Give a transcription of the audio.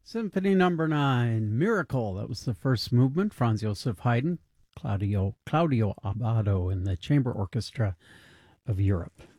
Symphony Number 9, Miracle. That was the first movement. Franz Joseph Haydn, Claudio Abbado in the Chamber Orchestra of Europe.